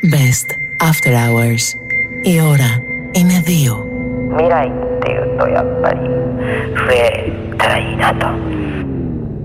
Best After Hours. Η ώρα είναι 2. 未来っていうとやっぱり増えたらいいなと